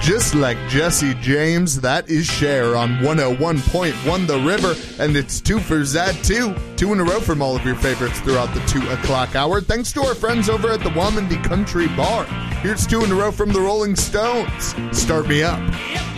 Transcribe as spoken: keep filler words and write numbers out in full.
Just like Jesse James, that is Cher on one oh one point one The River, and it's two for Zad two. Two in a row from all of your favorites throughout the two o'clock hour. Thanks to our friends over at the Wamandi Country Bar. Here's two in a row from the Rolling Stones. Start Me Up.